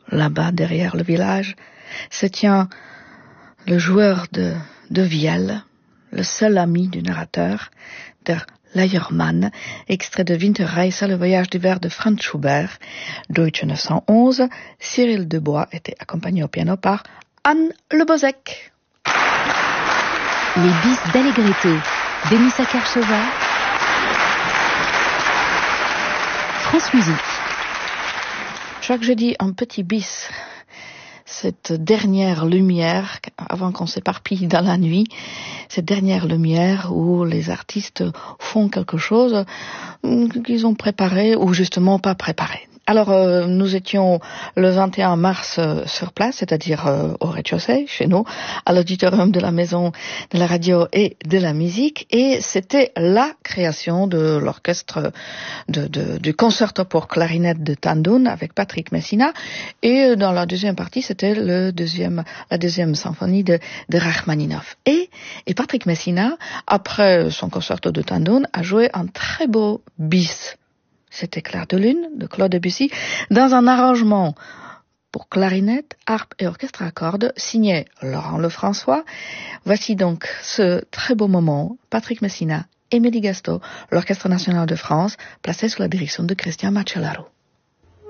là-bas, derrière le village, se tient le joueur de vielle, le seul ami du narrateur, der Leiermann, extrait de Winterreise, le voyage d'hiver de Franz Schubert. Deutsche 911, Cyril Debois était accompagné au piano par Anne Lebozek. Les bis d'Allegretto, Denis Sakarchova, France Musique. Chaque jeudi, un petit bis. Cette dernière lumière, avant qu'on s'éparpille dans la nuit, cette dernière lumière où les artistes font quelque chose qu'ils ont préparé ou justement pas préparé. Alors, nous étions le 21 mars sur place, c'est-à-dire au rez-de-chaussée, chez nous, à l'auditorium de la Maison de la Radio et de la Musique, et c'était la création de l'orchestre du concerto pour clarinette de Tandun avec Patrick Messina, et dans la deuxième partie, c'était la deuxième symphonie de Rachmaninov. Et Patrick Messina, après son concerto de Tandun, a joué un très beau bis. C'était Clair de Lune de Claude Debussy dans un arrangement pour clarinette, harpe et orchestre à cordes signé Laurent Lefrançois. Voici donc ce très beau moment, Patrick Messina, Émilie Gasteau, l'Orchestre national de France, placé sous la direction de Christian Macellaro.